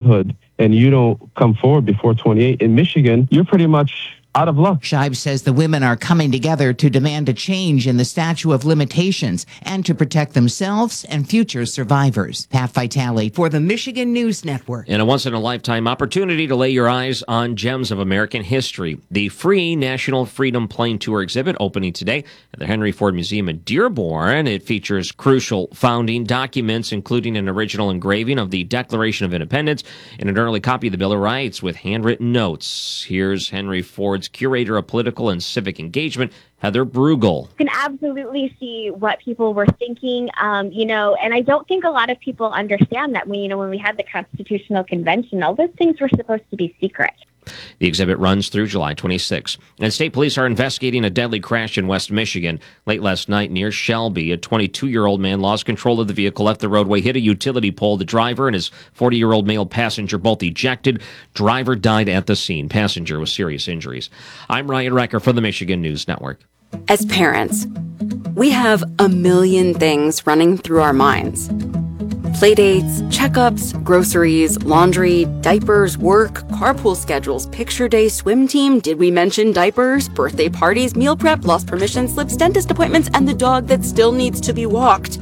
manhood and you don't come forward before 28, in Michigan, you're pretty much out of luck. Scheib says the women are coming together to demand a change in the statute of limitations and to protect themselves and future survivors. Pat Vitale for the Michigan News Network. And a once-in-a-lifetime opportunity to lay your eyes on gems of American history. The free National Freedom Plane Tour exhibit opening today at the Henry Ford Museum in Dearborn. It features crucial founding documents, including an original engraving of the Declaration of Independence and an early copy of the Bill of Rights with handwritten notes. Here's Henry Ford's curator of political and civic engagement, Heather Brugel. You can absolutely see what people were thinking, and I don't think a lot of people understand that when we had the Constitutional Convention, all those things were supposed to be secret. The exhibit runs through July 26. And state police are investigating a deadly crash in West Michigan. Late last night near Shelby, a 22-year-old man lost control of the vehicle, left the roadway, hit a utility pole. The driver and his 40-year-old male passenger both ejected. Driver died at the scene. Passenger with serious injuries. I'm Ryan Recker for the Michigan News Network. As parents, we have a million things running through our minds. Playdates, checkups, groceries, laundry, diapers, work, carpool schedules, picture day, swim team, did we mention diapers, birthday parties, meal prep, lost permission slips, dentist appointments, and the dog that still needs to be walked.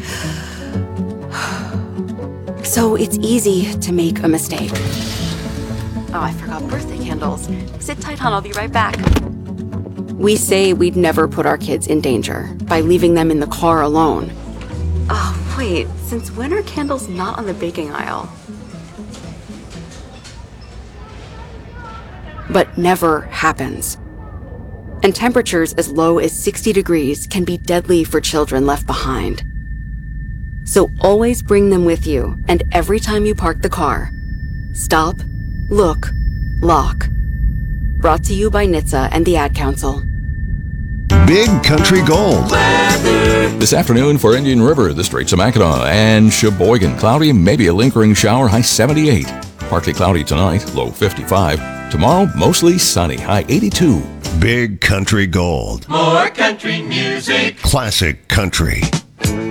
So it's easy to make a mistake. Oh, I forgot birthday candles. Sit tight, hon, I'll be right back. We say we'd never put our kids in danger by leaving them in the car alone. Oh, wait, since when are candles not on the baking aisle? But never happens. And temperatures as low as 60 degrees can be deadly for children left behind. So always bring them with you, and every time you park the car, stop, look, lock. Brought to you by NHTSA and the Ad Council. Big Country Gold. This afternoon for Indian River, the Straits of Mackinac, and Sheboygan. Cloudy, maybe a lingering shower, high 78. Partly cloudy tonight, low 55. Tomorrow, mostly sunny, high 82. Big Country Gold. More country music. Classic country.